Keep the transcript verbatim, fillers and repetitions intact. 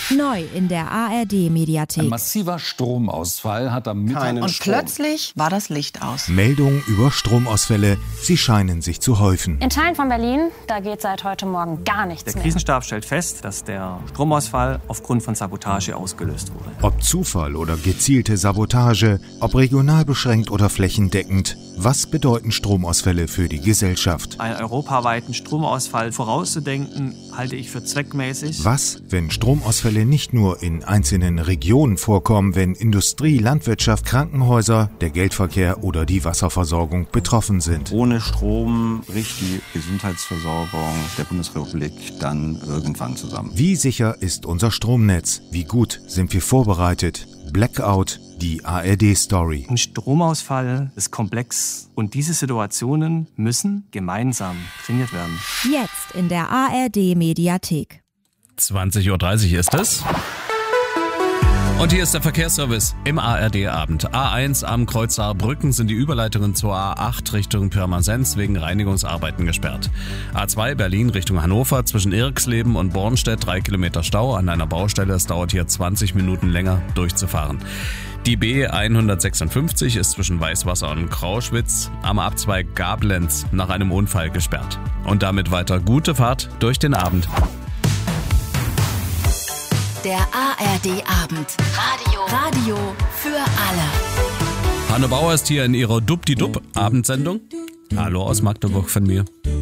Neu in der A R D-Mediathek. Ein massiver Stromausfall hat am Mittag... Keinen Und Strom. plötzlich war das Licht aus. Meldungen über Stromausfälle, sie scheinen sich zu häufen. In Teilen von Berlin, da geht seit heute Morgen gar nichts Der mehr. Krisenstab stellt fest, dass der Stromausfall aufgrund von Sabotage ausgelöst wurde. Ob Zufall oder gezielte Sabotage, ob regional beschränkt oder flächendeckend, was bedeuten Stromausfälle für die Gesellschaft? Einen europaweiten Stromausfall vorauszudenken, halte ich für zweckmäßig. Was, wenn Stromausfälle nicht nur in einzelnen Regionen vorkommen, wenn Industrie, Landwirtschaft, Krankenhäuser, der Geldverkehr oder die Wasserversorgung betroffen sind? Ohne Strom bricht die Gesundheitsversorgung der Bundesrepublik dann irgendwann zusammen. Wie sicher ist unser Stromnetz? Wie gut sind wir vorbereitet? Blackout, die A R D-Story. Ein Stromausfall ist komplex und diese Situationen müssen gemeinsam trainiert werden. Jetzt in der A R D-Mediathek. zwanzig Uhr dreißig ist es. Und hier ist der Verkehrsservice im A R D-Abend. A eins am Kreuz Saarbrücken sind die Überleitungen zur A acht Richtung Pirmasens wegen Reinigungsarbeiten gesperrt. A zwei Berlin Richtung Hannover zwischen Irxleben und Bornstedt drei Kilometer Stau an einer Baustelle. Es dauert hier zwanzig Minuten länger durchzufahren. Die B hundertsechsundfünfzig ist zwischen Weißwasser und Krauschwitz am Abzweig Gablenz nach einem Unfall gesperrt. Und damit weiter gute Fahrt durch den Abend. Der A R D-Abend. Radio. Radio für alle. Hanne Bauer ist hier in ihrer Dub-di-Dub-Abendsendung. Hallo aus Magdeburg von mir.